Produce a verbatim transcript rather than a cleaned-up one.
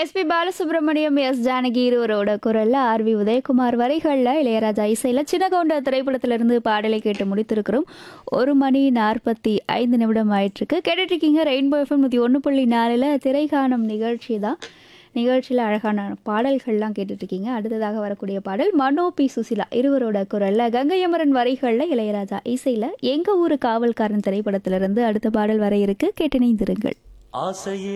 SP Balasubramaniam, S Janaki இருவரோட குரல்ல RV Udhayakumar வரிகள்ல இளையராஜா இசையில சின்னகவுண்ட திரைப்படத்திலிருந்து பாடலை கேட்டு முடித்திருக்கிறோம். ஒரு மணி நாற்பத்தி ஐந்து நிமிடம் ஆயிட்டிருக்கு. கேட்டுட்டு இருக்கீங்க ரெயின்போ எஃப்எம் நூற்றி ஒன்று புள்ளி நாலில் திரைக்காணும் நிகழ்ச்சி தான். நிகழ்ச்சியில் அழகான பாடல்கள்லாம் கேட்டுட்ருக்கீங்க. அடுத்ததாக வரக்கூடிய பாடல் மனோ பி சுசிலா இருவரோட குரலில் கங்கையமரன் வரிகளில் இளையராஜா இசையில் எங்கள் ஊர் காவல்காரன் திரைப்படத்திலிருந்து அடுத்த பாடல் வர இருக்கு. கேட்டிணைந்திருங்கள். ஆசையே